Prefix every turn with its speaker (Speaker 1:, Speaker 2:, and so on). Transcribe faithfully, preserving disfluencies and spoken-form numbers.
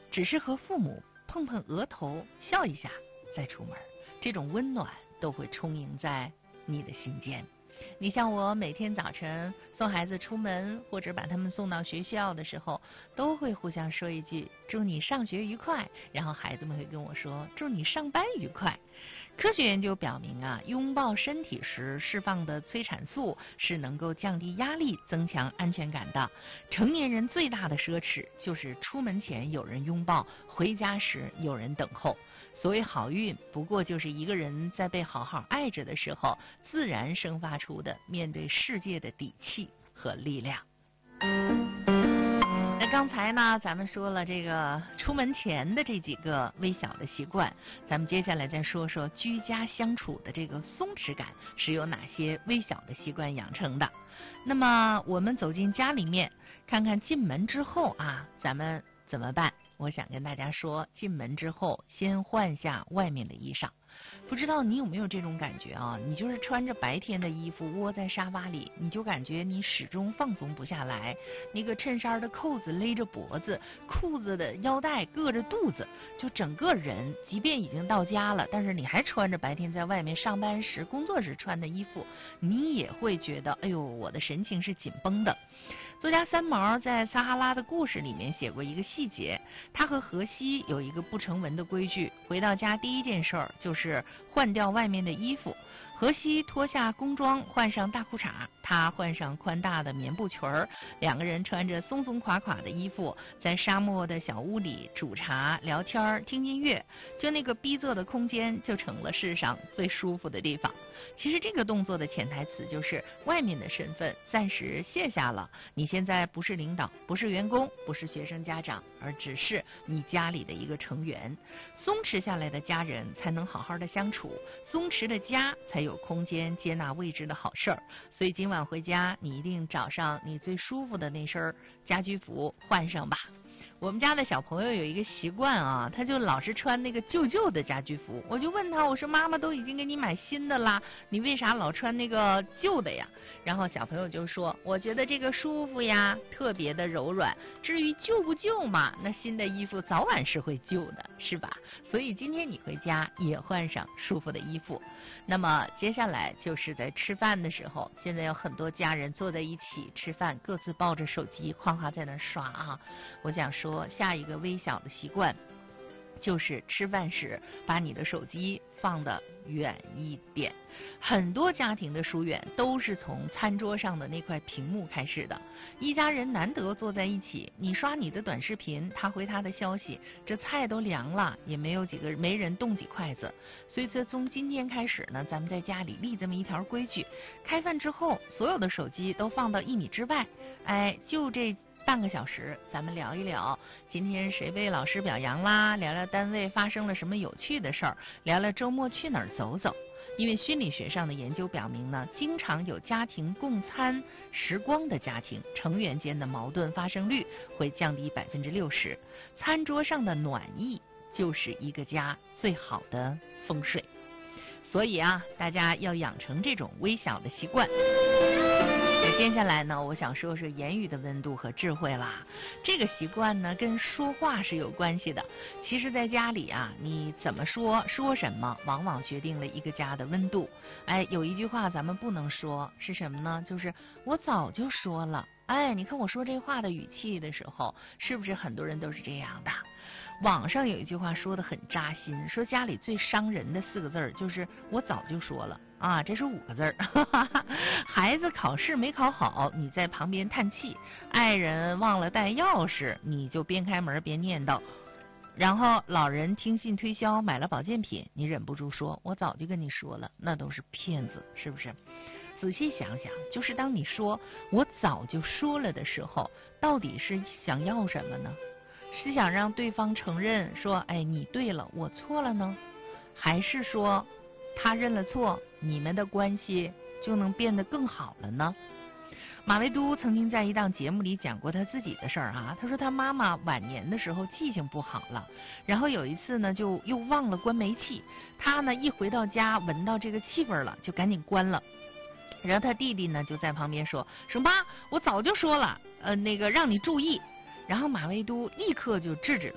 Speaker 1: 只是和父母碰碰额头，笑一下再出门，这种温暖都会充盈在你的心间。你像我每天早晨送孩子出门或者把他们送到学校的时候，都会互相说一句祝你上学愉快，然后孩子们会跟我说祝你上班愉快。科学研究表明啊，拥抱身体时释放的催产素是能够降低压力、增强安全感的。成年人最大的奢侈就是出门前有人拥抱，回家时有人等候。所谓好运，不过就是一个人在被好好爱着的时候，自然生发出的面对世界的底气和力量。那刚才呢，咱们说了这个出门前的这几个微小的习惯，咱们接下来再说说居家相处的这个松弛感是由哪些微小的习惯养成的。那么我们走进家里面，看看进门之后啊，咱们怎么办？我想跟大家说，进门之后先换下外面的衣裳。不知道你有没有这种感觉啊？你就是穿着白天的衣服窝在沙发里，你就感觉你始终放松不下来。那个衬衫的扣子勒着脖子，裤子的腰带硌着肚子，就整个人即便已经到家了，但是你还穿着白天在外面上班时工作时穿的衣服，你也会觉得哎呦，我的神情是紧绷的。作家三毛在《撒哈拉的故事》里面写过一个细节，他和荷西有一个不成文的规矩，回到家第一件事儿就是换掉外面的衣服。荷西脱下工装，换上大裤衩，他换上宽大的棉布裙儿，两个人穿着松松垮垮的衣服，在沙漠的小屋里煮茶、聊天、听音乐，就那个逼仄的空间就成了世上最舒服的地方。其实这个动作的潜台词就是外面的身份暂时卸下了，你现在不是领导，不是员工，不是学生家长，而只是你家里的一个成员。松弛下来的家人才能好好的相处，松弛的家才有空间接纳未知的好事儿。所以今晚回家，你一定找上你最舒服的那身家居服换上吧。我们家的小朋友有一个习惯啊，他就老是穿那个旧旧的家居服。我就问他，我说妈妈都已经给你买新的啦，你为啥老穿那个旧的呀？然后小朋友就说，我觉得这个舒服呀，特别的柔软。至于旧不旧嘛，那新的衣服早晚是会旧的，是吧？所以今天你回家也换上舒服的衣服。那么接下来就是在吃饭的时候，现在有很多家人坐在一起吃饭，各自抱着手机哗哗在那刷啊。我想说下一个微小的习惯，就是吃饭时把你的手机放得远一点。很多家庭的疏远都是从餐桌上的那块屏幕开始的。一家人难得坐在一起，你刷你的短视频，他回他的消息，这菜都凉了，也没有几个没人动几筷子。所以这从今天开始呢，咱们在家里立这么一条规矩，开饭之后所有的手机都放到一米之外，哎，就这半个小时，咱们聊一聊今天谁被老师表扬啦，聊聊单位发生了什么有趣的事儿，聊聊周末去哪儿走走。因为心理学上的研究表明呢，经常有家庭共餐时光的家庭，成员间的矛盾发生率会降低百分之六十。餐桌上的暖意就是一个家最好的风水。所以啊，大家要养成这种微小的习惯。那接下来呢，我想说说言语的温度和智慧啦。这个习惯呢，跟说话是有关系的。其实在家里啊，你怎么说，说什么，往往决定了一个家的温度。哎，有一句话咱们不能说，是什么呢？就是我早就说了。哎，你看我说这话的语气的时候，是不是很多人都是这样的？网上有一句话说的很扎心，说家里最伤人的四个字儿就是我早就说了啊，这是五个字儿。孩子考试没考好，你在旁边叹气；爱人忘了带钥匙，你就边开门边念叨；然后老人听信推销买了保健品，你忍不住说我早就跟你说了，那都是骗子，是不是？仔细想想，就是当你说我早就说了的时候，到底是想要什么呢？是想让对方承认说，哎，你对了，我错了呢？还是说他认了错，你们的关系就能变得更好了呢？马未都曾经在一档节目里讲过他自己的事儿啊，他说他妈妈晚年的时候记性不好了，然后有一次呢就又忘了关煤气，他呢一回到家闻到这个气味了，就赶紧关了。然后他弟弟呢就在旁边说说妈，我早就说了，呃，那个让你注意。然后马未都立刻就制止